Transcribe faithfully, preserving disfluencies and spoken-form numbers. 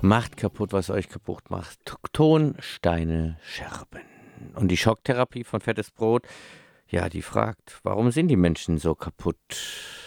Macht kaputt, was euch kaputt macht. T- Ton, Steine, Scherben. Und die Schocktherapie von Fettes Brot, ja, die fragt, warum sind die Menschen so kaputt?